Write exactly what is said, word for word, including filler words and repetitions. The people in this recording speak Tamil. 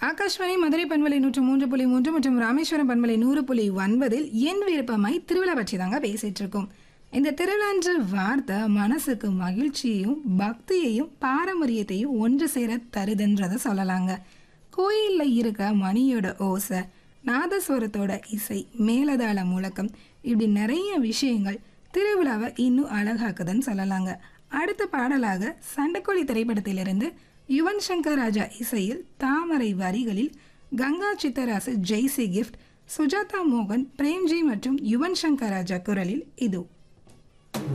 ஆகாஷ்வாணி மதுரை பண்பலை நூற்று மூன்று புள்ளி மூன்று மற்றும் ராமேஸ்வரம் பண்பலை நூறு புள்ளி ஒன்பதில் என் விருப்பமாய் திருவிழா பற்றி தாங்க பேசிட்டு இருக்கோம். இந்த திருவிழான்ற வார்த்தை மனசுக்கு மகிழ்ச்சியையும் பக்தியையும் பாரம்பரியத்தையும் ஒன்று சேர தருதுன்றதை சொல்லலாங்க. கோயிலில் இருக்க மணியோட ஓசை, நாதஸ்வரத்தோட இசை, மேலதாள முழக்கம், இப்படி நிறைய விஷயங்கள் திருவிழாவை இன்னும் அழகாக்குதுன்னு சொல்லலாங்க. அடுத்த பாடலாக சண்டைக்கோழி திரைப்படத்திலிருந்து யுவன் சங்கர் ராஜா இசையில் தாமரை வரிகளில் கங்கா சித்தராசு, ஜெய்சி கிஃப்ட், சுஜாதா மோகன், பிரேம்ஜி மற்றும் யுவன் சங்கர் ராஜா குரலில் இது